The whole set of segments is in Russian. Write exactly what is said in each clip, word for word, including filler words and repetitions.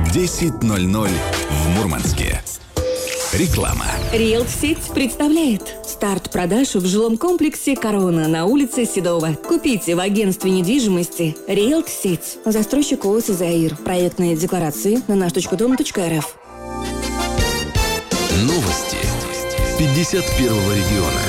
десять ноль ноль в Мурманске. Реклама. Риэлт-сеть представляет старт продаж в жилом комплексе «Корона» на улице Седова. Купите в агентстве недвижимости Риэлт-сеть. Застройщик ООО «Заир». Проектные декларации на наш точка дом точка эр эф. Новости пятьдесят первого региона.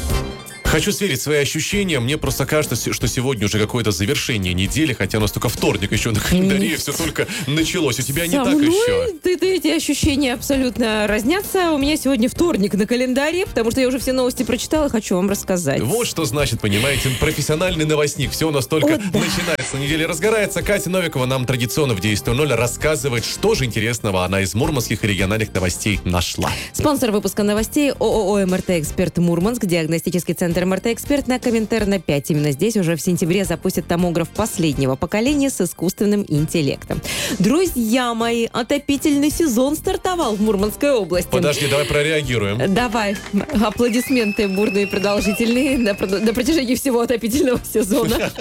Хочу сверить свои ощущения. Мне просто кажется, что сегодня уже какое-то завершение недели, хотя у нас только вторник еще на календаре, все только началось. У тебя не так еще. Ты, ты, эти ощущения абсолютно разнятся. У меня сегодня вторник на календаре, потому что я уже все новости прочитала и хочу вам рассказать. Вот что значит, понимаете, профессиональный новостник. Все у нас только О, да. начинается, неделя разгорается. Катя Новикова нам традиционно в десять ноль ноль рассказывает, что же интересного она из мурманских и региональных новостей нашла. Спонсор выпуска новостей ООО «МРТ Эксперт Мурманск», диагностический центр МРТ Эксперт на Коминтерна пять. Именно здесь уже в сентябре запустят томограф последнего поколения с искусственным интеллектом. Друзья мои, отопительный сезон стартовал в Мурманской области. Подожди, давай прореагируем. Давай. Аплодисменты бурные и продолжительные на, на протяжении всего отопительного сезона.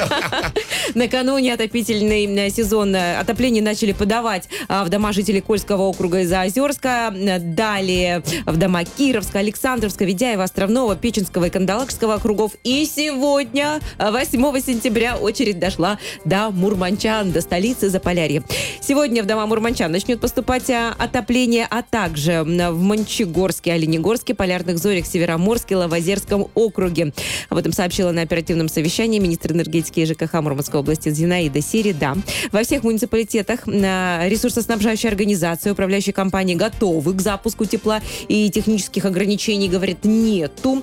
Накануне отопительный сезон отопление начали подавать в дома жителей Кольского округа и Заозерска. Далее в дома Кировска, Александровска, Ведяева, Островного, Печенского и Кандалакшского округов. И сегодня, восьмого сентября, очередь дошла до мурманчан, до столицы Заполярья. Сегодня в дома мурманчан начнет поступать отопление, а также в Мончегорске, Оленегорске, Полярных Зорях, Североморске, Лавозерском округе. Об этом сообщила на оперативном совещании министр энергетики и ЖКХ Мурманской области Зинаида Середа. Во всех муниципалитетах ресурсоснабжающие организации, управляющие компании готовы к запуску тепла, и технических ограничений, говорит, нету.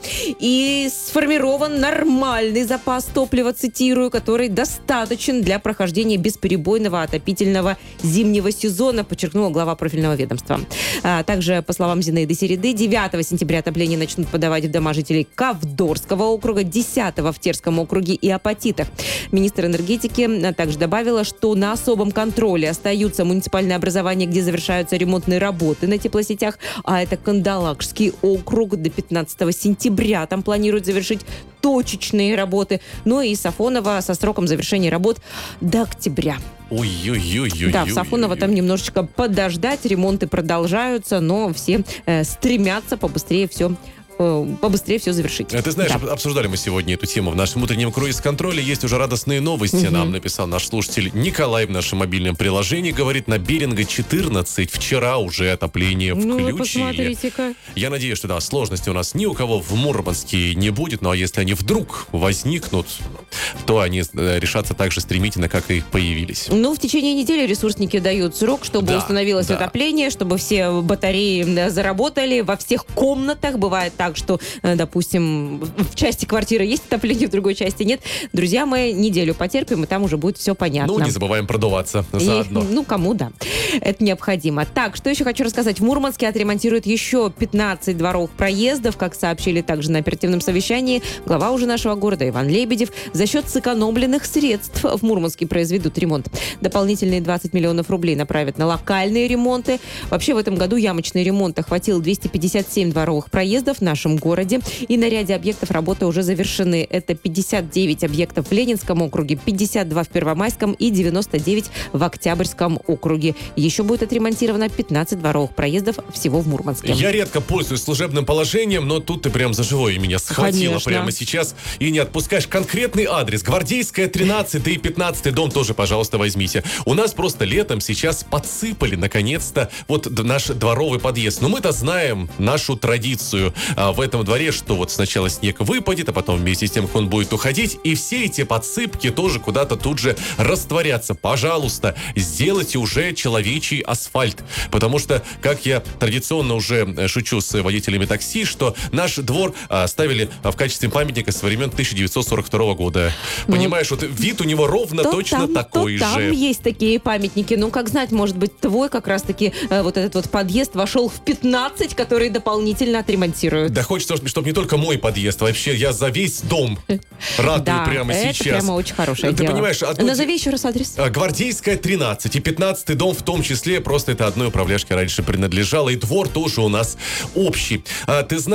И сформирован нормальный запас топлива, цитирую, который достаточен для прохождения бесперебойного отопительного зимнего сезона, подчеркнула глава профильного ведомства. А также, по словам Зинаиды Середы, девятого сентября отопление начнут подавать в дома жителей Ковдорского округа, десятого в Терском округе и Апатитах. Министр энергетики также добавила, что на особом контроле остаются муниципальные образования, где завершаются ремонтные работы на теплосетях, а это Кандалакшский округ. До пятнадцатого сентября там планируют завершить точечные работы. Ну и Сафоново со сроком завершения работ до октября. Ой-ой-ой-ой. Да, в Сафоново там немножечко подождать, ремонты продолжаются, но все э, стремятся побыстрее все побыстрее все завершить. Ты знаешь, да. Обсуждали мы сегодня эту тему в нашем утреннем круиз-контроле. Есть уже радостные новости. Угу. Нам написал наш слушатель Николай в нашем мобильном приложении. Говорит, на Беринга четырнадцать вчера уже отопление включили. Ну, посмотрите-ка. Я надеюсь, что да, сложности у нас ни у кого в Мурманске не будет. Ну, а если они вдруг возникнут, то они решатся так же стремительно, как и появились. Ну, в течение недели ресурсники дают срок, чтобы да, установилось да. отопление, чтобы все батареи заработали во всех комнатах. Бывает так, Так что, допустим, в части квартиры есть отопление, в другой части нет. Друзья мои, неделю потерпим, и там уже будет все понятно. Ну, не забываем продуваться заодно. И, ну, кому, да. Это необходимо. Так, что еще хочу рассказать. В Мурманске отремонтируют еще пятнадцать дворовых проездов, как сообщили также на оперативном совещании. Глава уже нашего города Иван Лебедев. За счет сэкономленных средств в Мурманске произведут ремонт. Дополнительные двадцать миллионов рублей направят на локальные ремонты. Вообще, в этом году ямочный ремонт охватил двести пятьдесят семь дворовых проездов на в нашем городе. И на ряде объектов работы уже завершены. Это пятьдесят девять объектов в Ленинском округе, пятьдесят два в Первомайском и девяносто девять в Октябрьском округе. Еще будет отремонтировано пятнадцать дворовых проездов всего в Мурманске. Я редко пользуюсь служебным положением, но тут ты прям за живое меня схватила. Конечно. Прямо сейчас и не отпускаешь. Конкретный адрес. Гвардейская, тринадцатый и пятнадцатый дом тоже, пожалуйста, возьмите. У нас просто летом сейчас подсыпали, наконец-то, вот наш дворовый подъезд. Но мы-то знаем нашу традицию в этом дворе, что вот сначала снег выпадет, а потом вместе с тем, как он будет уходить, и все эти подсыпки тоже куда-то тут же растворятся. Пожалуйста, сделайте уже человечий асфальт. Потому что, как я традиционно уже шучу с водителями такси, что наш двор а, ставили а, в качестве памятника со времен тысяча девятьсот сорок второго года. Ну, понимаешь, вот вид у него ровно то точно там, такой то же. Там есть такие памятники. Ну, как знать, может быть, твой как раз-таки э, вот этот вот подъезд вошел в пятнадцать, которые дополнительно отремонтируют. Да хочется, чтобы не только мой подъезд, вообще я за весь дом ратую да, прямо это сейчас. прямо очень хорошее Ты дело. понимаешь, одно... Назови еще раз адрес. Гвардейская, тринадцать. И пятнадцатый дом в том числе, просто это одной управляшке раньше принадлежало. И двор тоже у нас общий. А, ты знаешь,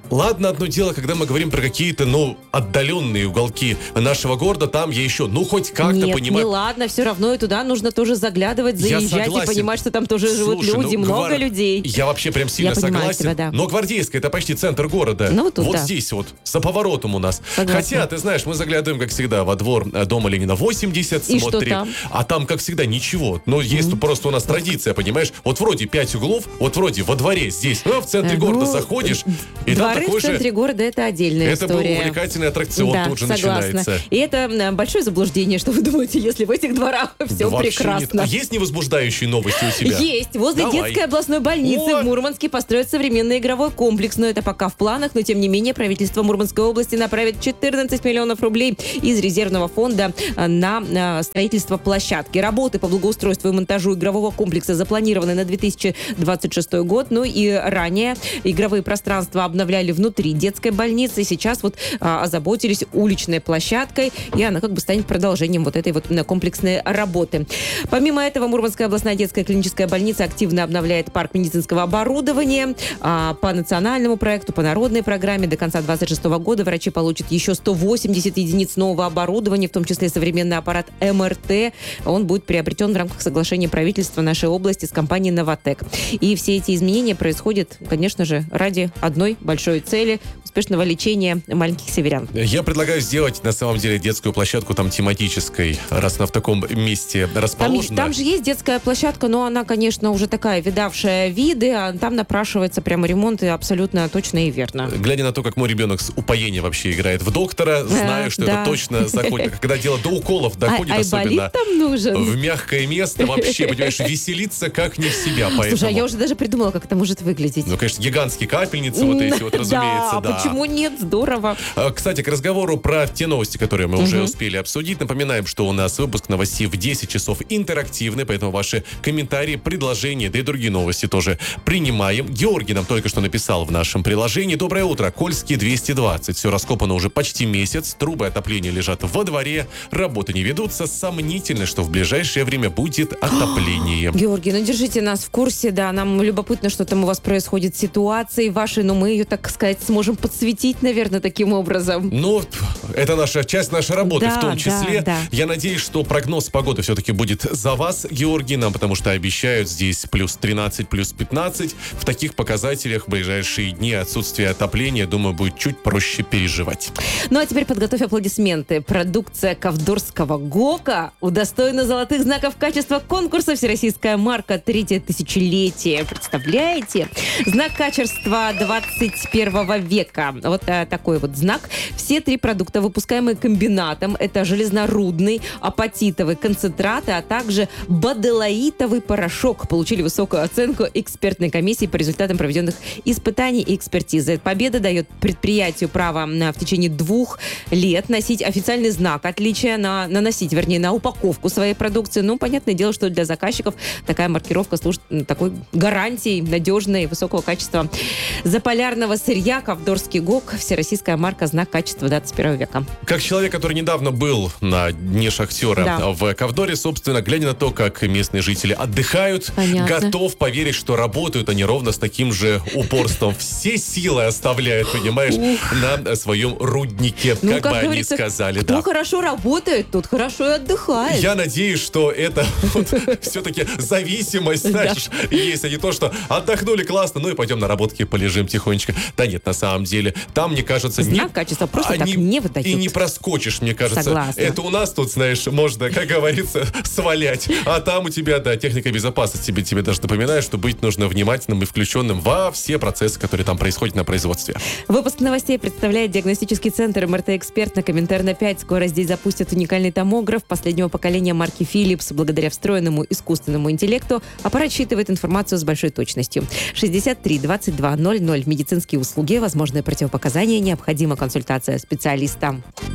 Ладно, одно дело, когда мы говорим про какие-то, ну, отдаленные уголки нашего города, там я еще, ну, хоть как-то Нет, понимаю. не ладно, все равно и туда нужно тоже заглядывать, Я заезжать и согласен. понимать, что там тоже живут Слушай, люди, ну, много Гвар- людей. Я вообще прям сильно Я понимаю согласен. тебя, да. Но Гвардейская — это почти центр города. Ну, вот тут вот да. здесь вот, за поворотом у нас. Согласна. Хотя, ты знаешь, мы заглядываем, как всегда, во двор э, дома Ленина восемьдесят, И что смотрим. там? А там, как всегда, ничего. Но есть тут просто у нас традиция, понимаешь? Вот вроде пять углов, вот вроде во дворе здесь, ну, а в центре Э, города ну, заходишь, и там Дворы такой в центре же... города — это отдельная Это был история. увлекательный аттракцион, Да, тут же согласна. начинается. И это м, большое заблуждение, что вы думаете, если в этих дворах все Вообще прекрасно. нет. А есть невозбуждающие новости у тебя? Есть. Возле Давай. детской областной больницы О! в Мурманске построят современный игровой комплекс. Но это пока в планах. Но, тем не менее, правительство Мурманской области направит четырнадцать миллионов рублей из резервного фонда на, на строительство площадки. Работы по благоустройству и монтажу игрового комплекса запланированы на две тысячи двадцать шестой год. Ну и ранее игровые пространства обновляли внутри детской больницы. Сейчас вот а, озаботились уличной площадкой. И она как бы станет продолжением вот этой вот комплексной работы. Помимо этого, Мурманская областная детская клиническая больница активно обновляет парк медицинского оборудования. А, по национальному проекту, по народной программе до конца две тысячи двадцать шестого года врачи получат еще сто восемьдесят единиц нового оборудования, в том числе современный аппарат эм эр тэ. Он будет приобретен в рамках соглашения правительства нашей области с компанией «Новотек». И все эти изменения происходят, конечно же, ради одной большой цели – успешного лечения маленьких северян. Я предлагаю сделать, на самом деле, детскую площадку там тематической, раз она в таком месте Там, расположена. там же есть детская площадка, но она, конечно, уже такая видавшая виды, а там напрашивается прямо ремонт, и абсолютно точно и верно. Глядя на то, как мой ребенок с упоения вообще играет в доктора, знаю, что да. это точно заходит. Когда дело до уколов доходит, Ай- особенно айболит там нужен. в мягкое место, вообще, понимаешь, веселиться как не в себя. Поэтому... Слушай, а я уже даже придумала, как это может выглядеть. Ну, конечно, гигантские капельницы вот эти вот, разумеется, да. почему нет? Здорово. А, Кстати, к разговору про те новости, которые мы уже успели обсудить, напоминаем, что у нас выпуск новостей в десять часов интерактивный, поэтому ваши комментарии, предложения, да и другие новости тоже принимаем. Георгий нам только что написал в нашем приложении. Доброе утро, Кольский двести двадцать. Все раскопано уже почти месяц, трубы отопления лежат во дворе, работы не ведутся. Сомнительно, что в ближайшее время будет отопление. Георгий, ну держите нас в курсе, да, нам любопытно, что там у вас происходит с ситуацией вашей, но мы ее, так сказать, сможем подсветить, наверное, таким образом. Ну, это наша часть нашей работы, Да, в том числе. да, да. Я надеюсь, что прогноз погоды все-таки будет за вас, Георгий, нам, потому что обещают здесь плюс тринадцать, плюс пятнадцать. В таких показателях в ближайшие дни отсутствие отопления, думаю, будет чуть проще переживать. Ну а теперь подготовь аплодисменты. Продукция Ковдорского ГОКа удостоена золотых знаков качества конкурса «Всероссийская марка. Третье тысячелетие». Представляете? Знак качества двадцать первого века. Вот а, такой вот знак. Все три продукта, выпускаемые комбинатом, это железнорудный, апатитовый концентраты, а также баделаитовый порошок, получили высокую оценку экспертной комиссии по результатам проведенных испытаний и экспертизы. Победа дает предприятию право на, в течение двух лет носить официальный знак отличия, на, наносить, вернее, на упаковку своей продукции. Ну, понятное дело, что для заказчиков такая маркировка служит такой гарантией надежной и высокого качества заполярного сырья. Ковдорский ГОК, всероссийская марка, знак качества двадцать первого века. Как человек, который недавно был на Дне шахтера Да. в Ковдоре, собственно, глядя на то, как местные жители отдыхают, Понятно. готов поверить, что работают они ровно с таким же упорством. Все силы оставляют, понимаешь, на своем руднике, Ну, как, бы они говорится, сказали. кто Да. хорошо работает, тот хорошо и отдыхает. Я надеюсь, что это вот все-таки зависимость, знаешь, есть, а не то, что отдохнули классно, ну и пойдем на работки полежим тихонечко. Да нет, на самом деле, там, мне кажется, не- Знак качества просто так они не выдают. И не проскочишь, мне кажется. Согласна. Это у нас тут, знаешь, можно, как говорится, свалять. А там у тебя, да, техника безопасности тебе, тебе даже напоминает, что быть нужно внимательным и включенным во все процессы, которые там происходят на производстве. Выпуск новостей представляет диагностический центр эм эр тэ-эксперт на Коминтерна пять. Скоро здесь запустят уникальный томограф последнего поколения марки Philips. Благодаря встроенному искусственному интеллекту аппарат считывает информацию с большой точностью. шестьдесят три двадцать два ноль ноль. Медицинские услуги, возможные противопоказания, необходима консультация специалиста.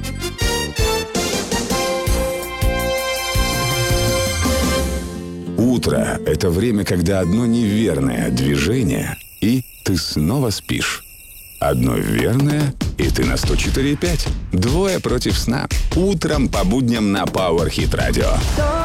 Утро – это время, когда одно неверное движение, и ты снова спишь. Одно верное, и ты на сто четыре и пять. Двое против сна. Утром по будням на Power Hit Radio.